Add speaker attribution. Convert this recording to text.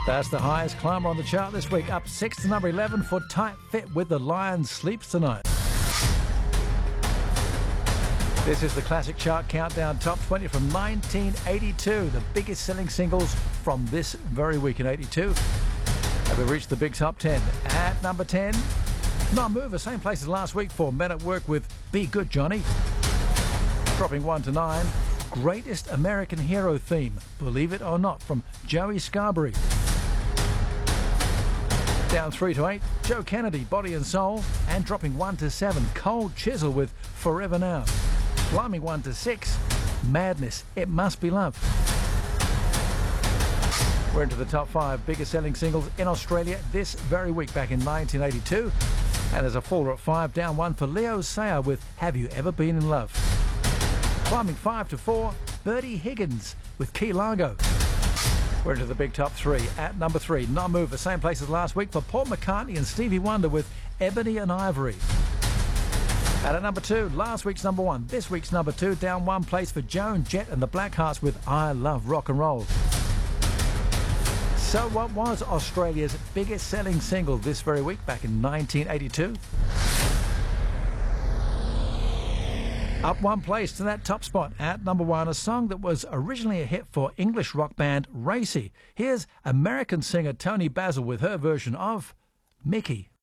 Speaker 1: That's the highest climber on the chart this week, up 6 to number 11 for Tight Fit with The Lion Sleeps Tonight. This is the Classic Chart Countdown Top 20 from 1982, the biggest selling singles from this very week in 82. Have we reached the big top 10? At number 10, Non-Mover, same place as last week for Men at Work with Be Good Johnny. Dropping 1 to 9, Greatest American Hero theme, Believe It or Not, from Joey Scarberry. Down 3 to 8, Joe Kennedy, Body and Soul. And dropping 1 to 7, Cold Chisel with Forever Now. Climbing 1 to 6, Madness, It Must Be Love. We're into the top 5 biggest selling singles in Australia this very week, back in 1982. And there's a faller at 5, down 1 for Leo Sayer with Have You Ever Been in Love. Climbing 5 to 4, Bertie Higgins with Key Largo. We're into the big top 3. At number 3, Non-Mover, same place as last week for Paul McCartney and Stevie Wonder with Ebony and Ivory. And at number 2, last week's number 1, this week's number 2, down 1 place for Joan Jett and the Blackhearts with I Love Rock and Roll. So what was Australia's biggest selling single this very week, back in 1982? Up 1 place to that top spot at number 1, a song that was originally a hit for English rock band Racy. Here's American singer Toni Basil with her version of Mickey.